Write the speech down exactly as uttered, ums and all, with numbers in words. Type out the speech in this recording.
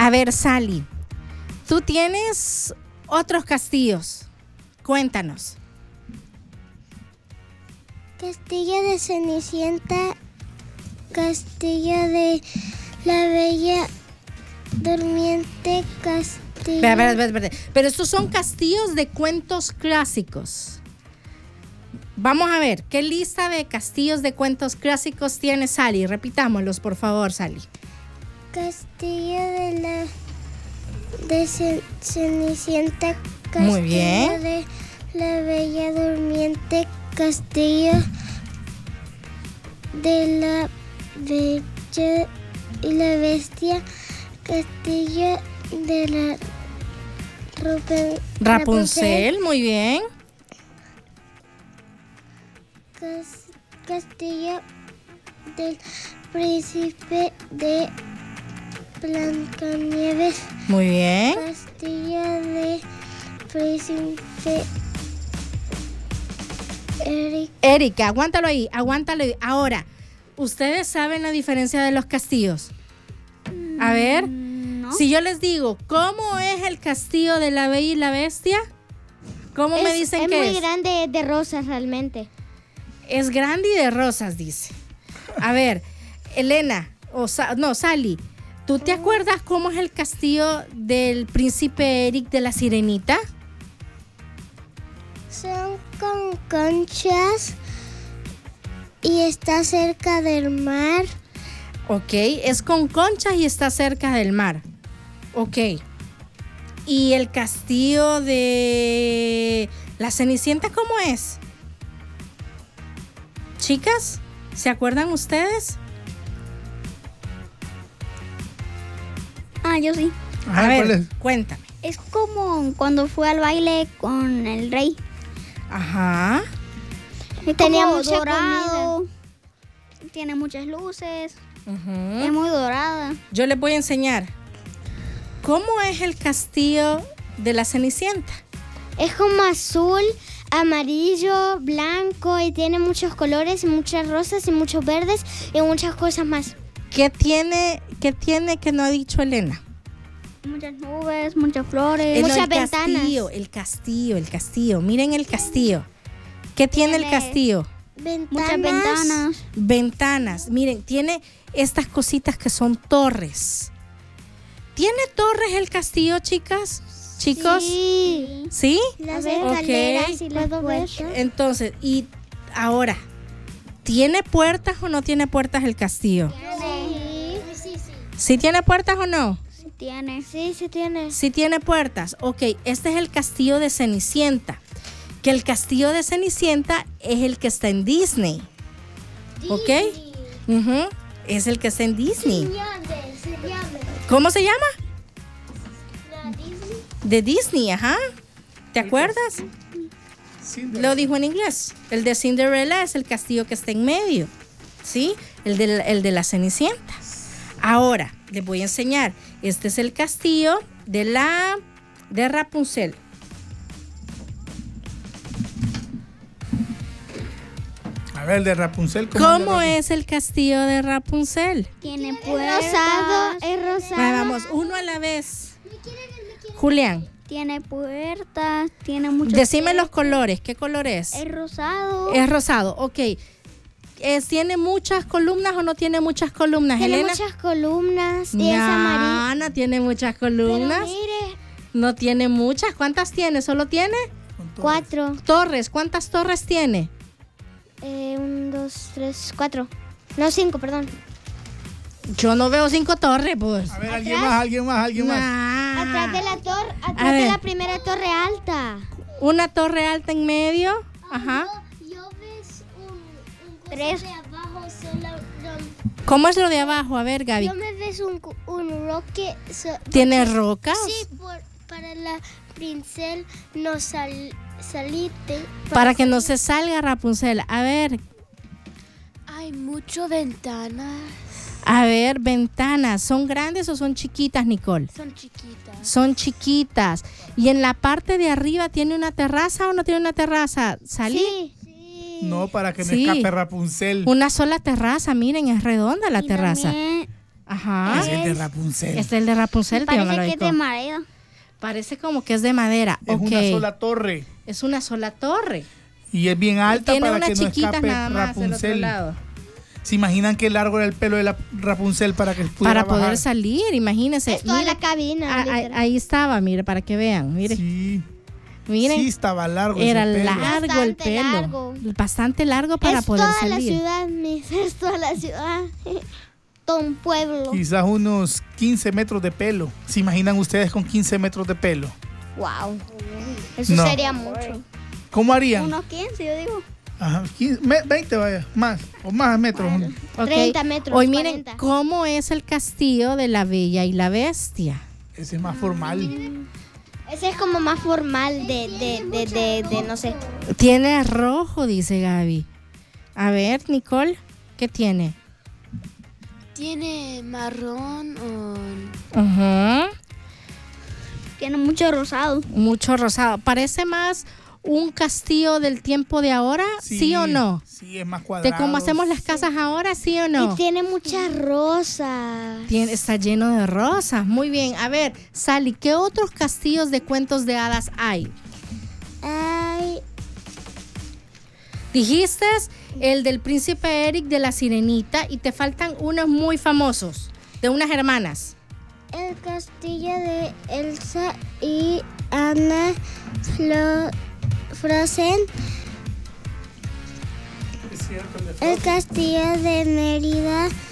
A ver, Sally, tú tienes otros castillos. Cuéntanos. Castillo de Cenicienta, Castillo de la Bella Durmiente, Castillo... Espera, espera, espera, espera. Pero estos son castillos de cuentos clásicos. Vamos a ver, ¿qué lista de castillos de cuentos clásicos tiene Sally? Repitámoslos, por favor, Sally. Castillo de la de Ce- Cenicienta, Castillo Muy bien. de la Bella Durmiente, Castillo de la Bella y la Bestia, Castillo de la Rupen- Rapunzel, muy bien. Cas- Castillo del Príncipe de Blancanieves, Muy bien. Castillo de Príncipe Eric. Erika, aguántalo ahí, aguántalo ahí. Ahora, ¿ustedes saben la diferencia de los castillos? A ver, ¿No? si yo les digo, ¿cómo es el castillo de la Bella y la Bestia? ¿Cómo me dicen es que muy es? grande de rosas realmente. Es grande y de rosas, dice. A ver, Elena, o Sa- no, Sally, ¿tú te acuerdas cómo es el castillo del príncipe Eric de la Sirenita? Son con conchas y está cerca del mar. Ok, es con conchas y está cerca del mar. Ok. ¿Y el castillo de la Cenicienta cómo es? Chicas, ¿se acuerdan ustedes? Ah, yo sí. A Ah, ver, ¿cuál es? cuéntame. Es como cuando fue al baile con el rey. Ajá. Es Tenía como mucha dorado. Tiene muchas luces. Ujú. Es muy dorada. Yo les voy a enseñar. ¿Cómo es el castillo de la Cenicienta? Es como azul, amarillo, blanco y tiene muchos colores y muchas rosas y muchos verdes y muchas cosas más. ¿Qué tiene, qué tiene que no ha dicho Elena? Muchas nubes, muchas flores. Eh, no, muchas el ventanas. castillo, el castillo, el castillo. Miren el castillo. ¿Qué tiene el Tiene- castillo? Ventanas. Muchas ventanas. Ventanas. Miren, tiene estas cositas que son torres. ¿Tiene torres el castillo, chicas? ¿Chicos? Sí. ¿Sí? Las A ver, escaleras y ok. las ¿Puedo puertas. Entonces, y ahora, ¿tiene puertas o no tiene puertas el castillo? Sí. Sí, sí. ¿Sí tiene puertas o no? Sí tiene. Sí, sí tiene. Sí tiene puertas. Ok, este es el castillo de Cenicienta. Que el castillo de Cenicienta es el que está en Disney. ¿Ok? Ujú, es el que está en Disney. ¿Cómo se llama? De Disney, ajá. ¿Te acuerdas? Lo dijo en inglés. El de Cinderella es el castillo que está en medio. ¿Sí? El de, la- el de la Cenicienta. Ahora, les voy a enseñar. Este es el castillo de la de Rapunzel. A ver, de Rapunzel. ¿Cómo es? es el castillo de Rapunzel? Tiene Es puertas. rosado, es rosado. Vale, vamos, uno a la vez. Julián, Tiene puertas. Tiene muchos. decime los colores. ¿Qué color es? Es rosado. Es rosado, ok. Es- ¿Tiene muchas columnas o no tiene muchas columnas, Tiene Elena? muchas columnas y es No, amarillo. no tiene muchas Pero columnas. mire, No tiene muchas. ¿Cuántas tiene? ¿Solo tiene? cuatro. Torres. ¿Cuántas torres tiene? Eh, un, dos, tres, cuatro. No, cinco, perdón. Yo no veo cinco torres, pues. A ver, alguien más, alguien más, alguien más. Nah. Atrás de la torre, A atrás de ver. la primera torre alta. Una torre alta en medio. Ajá. Yo ves un, Tres. de abajo solo. ¿Cómo es lo de abajo? A ver, Gaby. Yo me ves un, un roque. so- ¿Tiene rocas? Sí, por, para la princesa no sal, salite. Para que no se salga Rapunzel. A ver, Hay mucho ventanas. a ver, ventanas. ¿Son grandes o son chiquitas, Nicole? Son chiquitas. Son chiquitas. ¿Y en la parte de arriba tiene una terraza o no tiene una terraza? ¿Salí? Sí. Sí. No, para que no Sí. escape Rapunzel. Una sola terraza, miren, es redonda la Y terraza. también Ajá. Es el de Rapunzel. Este es el de Rapunzel, tío Parece que es Melódico. de madera. Parece como que es de madera. Es Ok. una sola torre. Es una sola torre. Y es bien alta Tiene para unas que no chiquitas escape nada más del otro Rapunzel. lado. ¿Se imaginan qué largo era el pelo de la Rapunzel para que pudiera Para poder bajar? salir, imagínense. Es toda Mire, la cabina. a- a- literal. ahí estaba, mire, para que vean. Mire, Sí, miren. sí estaba largo Era ese pelo. largo el Bastante pelo. largo. Bastante largo para es poder toda la salir. ciudad, Miss. Es toda la ciudad. Todo un pueblo. Quizás unos quince metros de pelo. ¿Se imaginan ustedes con quince metros de pelo? Wow. Eso No. sería mucho. ¿Cómo harían? Unos quince, yo digo. Ajá, quince, me- veinte vaya, más, o más metros. Ok. treinta metros, Hoy miren cuarenta. cómo es el castillo de la Bella y la Bestia. Ese es más formal. Ese es como más formal de, de, de, de, de no sé. Tiene rojo, dice Gaby. A ver, Nicole, ¿qué tiene? Tiene marrón o... Ajá. Tiene mucho rosado. Mucho rosado. Parece más un castillo del tiempo de ahora, ¿sí, o no? Sí, es más De cuadrado. cómo hacemos las casas ahora, ¿sí o no? Y tiene muchas rosas. Tiene- está lleno de rosas. Muy bien. A ver, Sally, ¿qué otros castillos de cuentos de hadas hay? Ay, Dijiste el del príncipe Eric de la Sirenita y te faltan unos muy famosos, de unas hermanas. el castillo de Elsa y Anna Flo- Frozen. Es cierto, el de El castillo de Mérida